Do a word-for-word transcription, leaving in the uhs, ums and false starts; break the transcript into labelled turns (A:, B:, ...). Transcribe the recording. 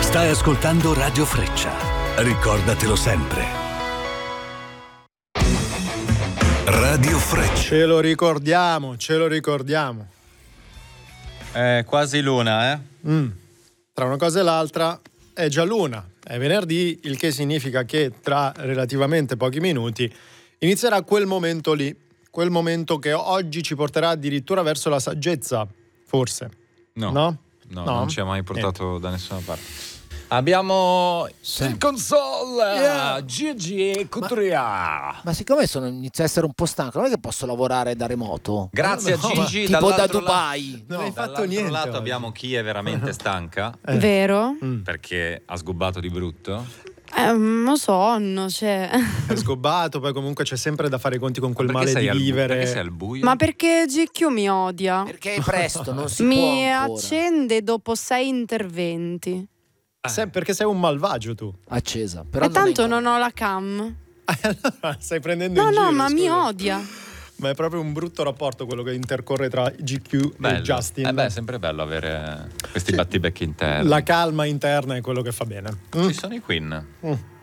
A: Stai ascoltando Radio Freccia. Ricordatelo sempre. Radio Freccia.
B: Ce lo ricordiamo, ce lo ricordiamo.
C: È quasi luna, eh?
B: Mm. Tra una cosa e l'altra è già luna, è venerdì, il che significa che tra relativamente pochi minuti inizierà quel momento lì, quel momento che oggi ci porterà addirittura verso la saggezza, forse.
C: No,
B: no,
C: no,
B: no?
C: non ci ha mai portato
B: Niente.
C: da nessuna parte. Abbiamo
D: Sì.
C: il console
D: Yeah.
C: Gigi Couturier.
D: Ma siccome sono, inizio a essere un po' stanco, non è che posso lavorare da remoto?
C: Grazie
B: No,
C: a Gigi.
D: tipo da
C: dall'altro
D: Dubai.
C: lato-
B: Non
C: no,
B: hai fatto
C: dall'altro
B: niente
C: lato
B: oggi.
C: abbiamo chi è veramente stanca
B: Eh.
E: Vero?
B: Mm.
C: perché ha sgubbato di brutto.
E: Eh, non sonno, cioè.
B: È sgobbato, poi comunque c'è sempre da fare i conti con quel
C: Perché
B: male
C: sei
B: di
C: al bu-
B: vivere.
C: Perché sei al buio?
E: Ma perché G Q mi odia?
D: Perché è presto, non si può
E: Mi
D: ancora.
E: accende dopo sei interventi.
B: Se- perché sei un malvagio tu.
D: Accesa. Però
E: E tanto
D: è
E: non ho la cam.
B: Allora, stai prendendo
E: No,
B: in giro.
E: no, ma mi
B: scusa.
E: odia.
B: Ma è proprio un brutto rapporto quello che intercorre tra G Q
C: Bello.
B: e Justin.
C: Eh beh, è sempre bello avere questi battibecchi interni.
B: La calma interna è quello che fa bene. Mm.
C: Ci sono i Queen.
B: Mm.